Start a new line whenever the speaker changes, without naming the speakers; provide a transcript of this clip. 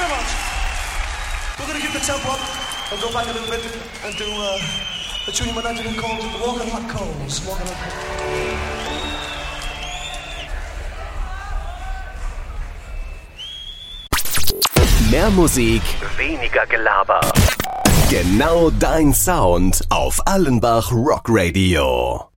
very much. We're going to keep the tempo up and go back a little bit and do a tune you might like to do called Walking Hot Coals. Walking Hot Coals.
Mehr Musik, weniger Gelaber. Genau dein Sound auf Allenbach Rock Radio.